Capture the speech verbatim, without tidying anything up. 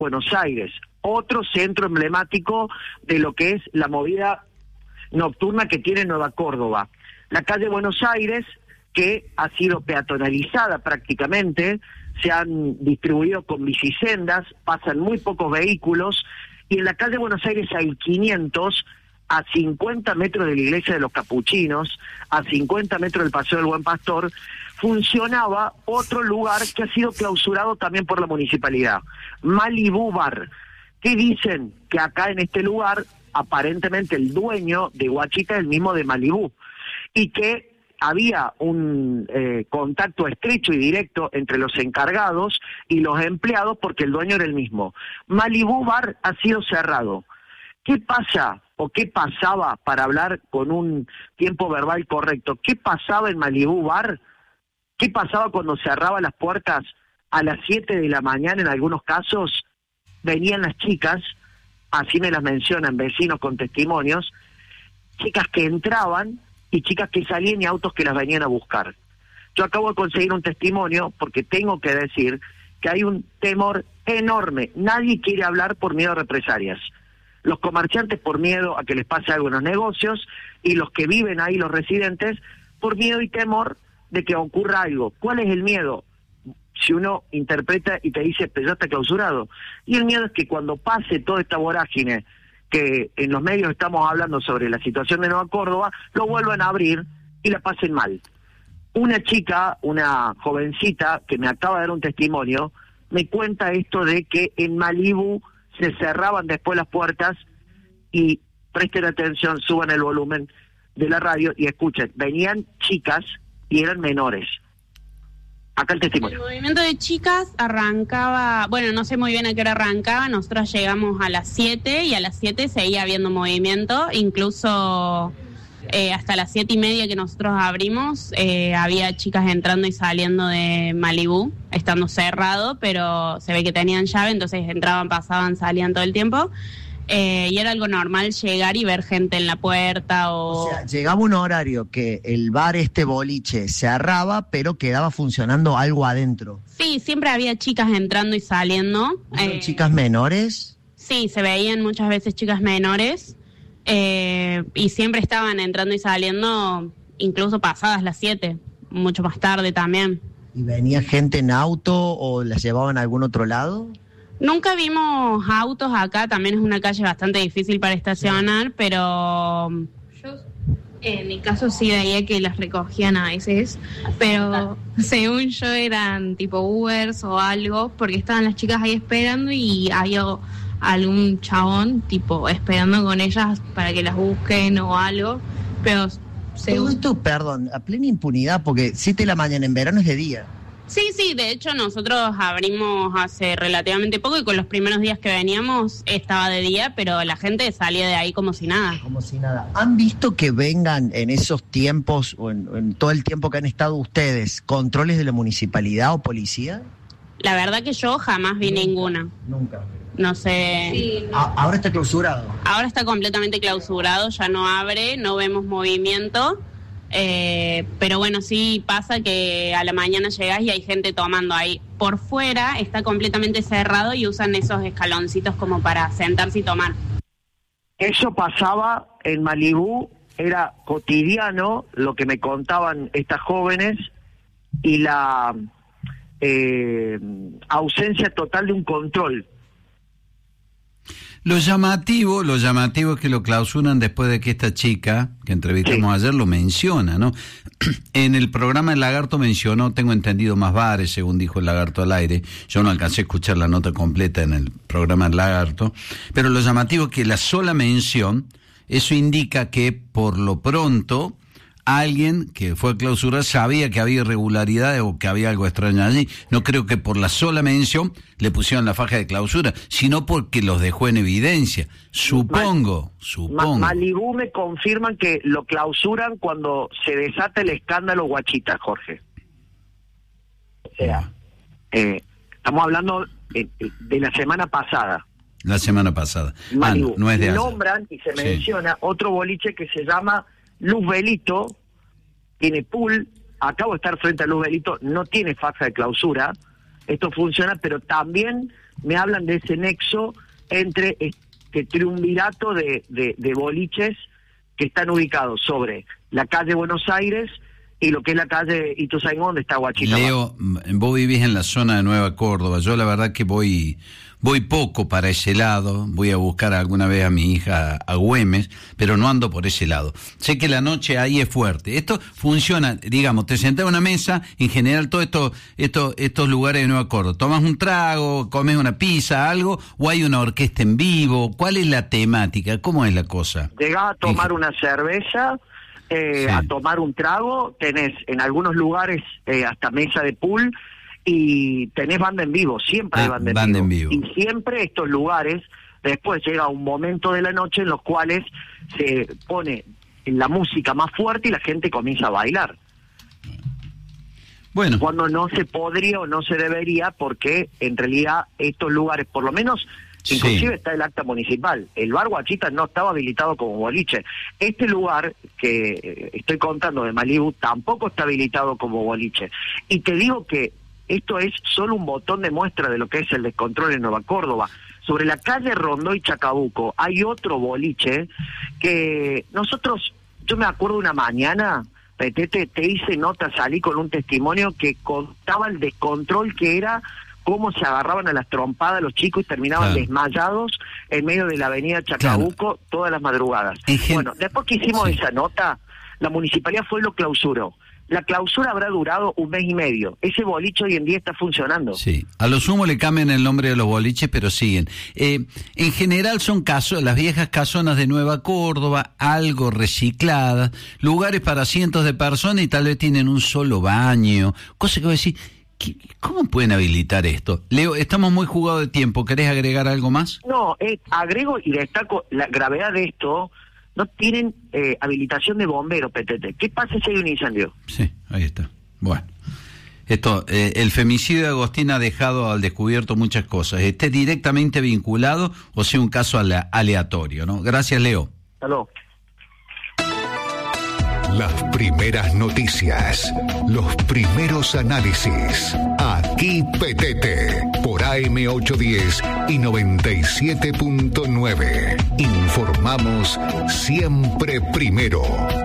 Buenos Aires, otro centro emblemático de lo que es la movida nocturna que tiene Nueva Córdoba. La calle Buenos Aires, que ha sido peatonalizada prácticamente, se han distribuido con bicisendas, pasan muy pocos vehículos, y en la calle Buenos Aires hay quinientos, a cincuenta metros de la iglesia de los Capuchinos, a cincuenta metros del Paseo del Buen Pastor, funcionaba otro lugar que ha sido clausurado también por la municipalidad, Malibú Bar. ¿Qué dicen? Que acá en este lugar, aparentemente el dueño de Guachita es el mismo de Malibú, y que había un eh, contacto estrecho y directo entre los encargados y los empleados porque el dueño era el mismo. Malibú Bar ha sido cerrado. ¿Qué pasa o qué pasaba, para hablar con un tiempo verbal correcto, qué pasaba en Malibú Bar? ¿Qué pasaba cuando cerraba las puertas a las siete de la mañana en algunos casos? Venían las chicas, así me las mencionan vecinos con testimonios, chicas que entraban y chicas que salían y autos que las venían a buscar. Yo acabo de conseguir un testimonio porque tengo que decir que hay un temor enorme. Nadie quiere hablar por miedo a represalias. Los comerciantes por miedo a que les pase algo en los negocios, y los que viven ahí, los residentes, por miedo y temor de que ocurra algo. ¿Cuál es el miedo? Si uno interpreta y te dice, pero ya está clausurado. Y el miedo es que cuando pase toda esta vorágine, que en los medios estamos hablando sobre la situación de Nueva Córdoba, lo vuelvan a abrir y la pasen mal. Una chica, una jovencita que me acaba de dar un testimonio, me cuenta esto de que en Malibú se cerraban después las puertas, y presten atención, suban el volumen de la radio y escuchen, venían chicas y eran menores. Acá el testimonio. El movimiento de chicas arrancaba, bueno, no sé muy bien a qué hora arrancaba, nosotros llegamos a las siete y a las siete seguía habiendo movimiento, incluso eh, hasta las siete y media que nosotros abrimos, eh, había chicas entrando y saliendo de Malibú, estando cerrado, pero se ve que tenían llave, entonces entraban, pasaban, salían todo el tiempo. Eh, y era algo normal llegar y ver gente en la puerta o... O sea, llegaba un horario que el bar, este boliche, cerraba, pero quedaba funcionando algo adentro. Sí, siempre había chicas entrando y saliendo. Eh, ¿Chicas menores? Sí, se veían muchas veces chicas menores, eh, y siempre estaban entrando y saliendo, incluso pasadas las siete, mucho más tarde también. ¿Y venía gente en auto o las llevaban a algún otro lado? Nunca vimos autos acá, también es una calle bastante difícil para estacionar, sí. Pero yo en mi caso sí veía que las recogían a veces, pero según yo eran tipo Ubers o algo, porque estaban las chicas ahí esperando y había algún chabón tipo esperando con ellas para que las busquen o algo, pero según... Todo esto, perdón, a plena impunidad, porque siete de la mañana en verano es de día. Sí, sí, de hecho nosotros abrimos hace relativamente poco y con los primeros días que veníamos estaba de día, pero la gente salía de ahí como si nada. Como si nada. ¿Han visto que vengan en esos tiempos o en, en todo el tiempo que han estado ustedes controles de la municipalidad o policía? La verdad que yo jamás vi nunca, ninguna. Nunca. No sé. Sí, no. A- ahora está clausurado. Ahora está completamente clausurado, ya no abre, no vemos movimiento. Eh, pero bueno, sí pasa que a la mañana llegás y hay gente tomando ahí. Por fuera está completamente cerrado y usan esos escaloncitos como para sentarse y tomar. Eso pasaba en Malibú, era cotidiano lo que me contaban estas jóvenes, y la eh, ausencia total de un control. Lo llamativo, lo llamativo es que lo clausuran después de que esta chica, que entrevistamos sí. ayer, lo menciona, ¿no? En el programa El Lagarto mencionó, tengo entendido, más bares, según dijo El Lagarto al aire. Yo no alcancé a escuchar la nota completa en el programa El Lagarto, pero lo llamativo es que la sola mención, eso indica que por lo pronto alguien que fue a clausurar sabía que había irregularidades o que había algo extraño allí. No creo que por la sola mención le pusieron la faja de clausura, sino porque los dejó en evidencia. Supongo, Mal, supongo. Malibú me confirman que lo clausuran cuando se desata el escándalo Guachita, Jorge. O sea, eh, estamos hablando de, de la semana pasada. La semana pasada. Malibú. Ah, no, no es de Nombran y se sí. menciona otro boliche que se llama Luz Velito, tiene pool, acabo de estar frente a Luz Velito, no tiene faja de clausura, esto funciona, pero también me hablan de ese nexo entre este triunvirato de, de, de boliches que están ubicados sobre la calle Buenos Aires y lo que es la calle Ituzaingó, donde está Guachita. Leo, vos vivís en la zona de Nueva Córdoba. Yo la verdad que voy voy poco para ese lado. Voy a buscar alguna vez a mi hija a Güemes, pero no ando por ese lado. Sé que la noche ahí es fuerte. Esto funciona, digamos, te sentás a una mesa, en general todos estos estos estos lugares de Nueva Córdoba. Tomas un trago, comes una pizza, algo, o hay una orquesta en vivo. ¿Cuál es la temática? ¿Cómo es la cosa? Llegás a tomar una cerveza, eh, sí. a tomar un trago, tenés en algunos lugares eh, hasta mesa de pool, y tenés banda en vivo, siempre hay banda, banda en, vivo. en vivo. Y siempre estos lugares, después llega un momento de la noche en los cuales se pone la música más fuerte y la gente comienza a bailar. Bueno. Cuando no se podría o no se debería, porque en realidad estos lugares, por lo menos, sí. inclusive está el acta municipal, el bar Guachita no estaba habilitado como boliche. Este lugar que estoy contando de Malibu tampoco está habilitado como boliche. Y te digo que esto es solo un botón de muestra de lo que es el descontrol en Nueva Córdoba. Sobre la calle Rondó y Chacabuco hay otro boliche que nosotros, yo me acuerdo una mañana, Petete, te hice nota, salí con un testimonio que contaba el descontrol que era, cómo se agarraban a las trompadas los chicos y terminaban claro. desmayados en medio de la avenida Chacabuco claro. todas las madrugadas. Gen... Bueno, después que hicimos sí. esa nota, la municipalidad fue y lo clausuró. La clausura habrá durado un mes y medio. Ese boliche hoy en día está funcionando. Sí, a lo sumo le cambian el nombre de los boliches, pero siguen. Eh, en general son casos, las viejas casonas de Nueva Córdoba, algo recicladas, lugares para cientos de personas y tal vez tienen un solo baño. Cosa que voy a decir, ¿cómo pueden habilitar esto? Leo, estamos muy jugados de tiempo. ¿Querés agregar algo más? No, eh, agrego y destaco la gravedad de esto. No tienen eh, habilitación de bomberos, Petete. ¿Qué pasa si hay un incendio? Sí, ahí está. Bueno, esto, eh, el femicidio de Agostina ha dejado al descubierto muchas cosas. Esté directamente vinculado o sea un caso ale- aleatorio, ¿no? Gracias, Leo. Hasta luego. Las primeras noticias, los primeros análisis. Aquí Petete, por A M ochocientos diez y noventa y siete punto nueve. Informamos siempre primero.